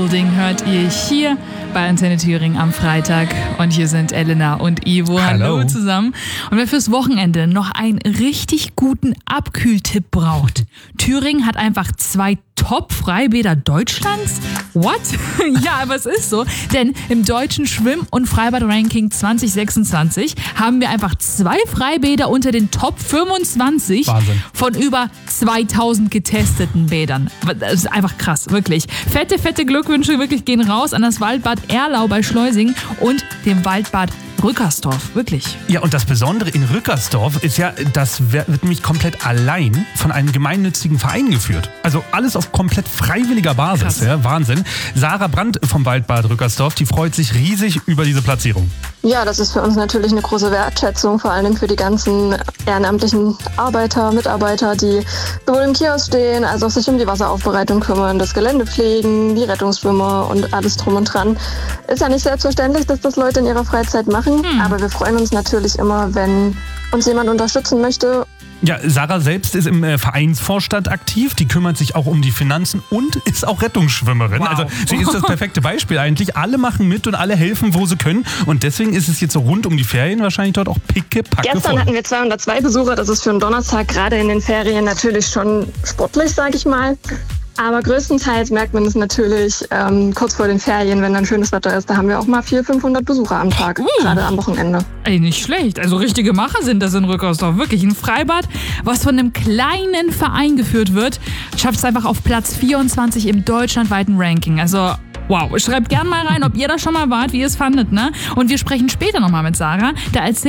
Ding hört ihr hier bei Antenne Thüringen am Freitag. Und hier sind Elena und Ivo. Hallo zusammen. Und wer fürs Wochenende noch einen richtig guten Abkühltipp braucht: Thüringen hat einfach 2 Top-Freibäder Deutschlands? What? Ja, aber es ist so, denn im deutschen Schwimm- und Freibad-Ranking 2026 haben wir einfach 2 Freibäder unter den Top 25 Wahnsinn. von über 2000 getesteten Bädern. Das ist einfach krass, wirklich. Fette Glückwünsche wirklich gehen raus an das Waldbad Erlau bei Schleusingen und dem Waldbad Rückersdorf, wirklich. Ja, und das Besondere in Rückersdorf ist ja, das wird nämlich komplett allein von einem gemeinnützigen Verein geführt. Also alles auf komplett freiwilliger Basis. Ja, Wahnsinn. Sarah Brandt vom Waldbad Rückersdorf, die freut sich riesig über diese Platzierung. Ja, das ist für uns natürlich eine große Wertschätzung, vor allem für die ganzen ehrenamtlichen Mitarbeiter, die sowohl im Kiosk stehen, als auch sich um die Wasseraufbereitung kümmern, das Gelände pflegen, die Rettungsschwimmer und alles drum und dran. Ist ja nicht selbstverständlich, dass das Leute in ihrer Freizeit machen, aber wir freuen uns natürlich immer, wenn uns jemand unterstützen möchte. Ja, Sarah selbst ist im Vereinsvorstand aktiv, die kümmert sich auch um die Finanzen und ist auch Rettungsschwimmerin. Wow. Also sie ist das perfekte Beispiel eigentlich. Alle machen mit und alle helfen, wo sie können. Und deswegen ist es jetzt so rund um die Ferien wahrscheinlich dort auch pickepacke Gestern voll. hatten wir 202 Besucher, das ist für einen Donnerstag gerade in den Ferien natürlich schon sportlich, sage ich mal. Aber größtenteils merkt man es natürlich kurz vor den Ferien, wenn dann schönes Wetter ist. Da haben wir auch mal 400-500 Besucher am Tag, gerade am Wochenende. Ey, nicht schlecht. Also richtige Macher sind das in Rückersdorf. Wirklich ein Freibad, was von einem kleinen Verein geführt wird, schafft es einfach auf Platz 24 im deutschlandweiten Ranking. Also wow, schreibt gern mal rein, ob ihr da schon mal wart, wie ihr es fandet, ne? Und wir sprechen später nochmal mit Sarah. Da erzählt